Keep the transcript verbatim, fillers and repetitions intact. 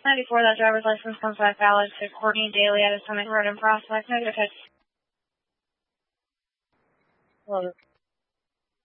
ninety-four, that driver's license comes back valid to Courtney Daly at Summit Road in Prospect. No, go ahead. Hello.